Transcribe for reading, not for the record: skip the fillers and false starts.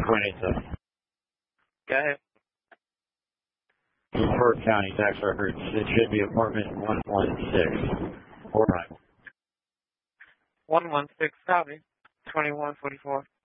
2.87. Go ahead. Burke County tax records. It should be apartment 116. 49. 116, copy. 2144.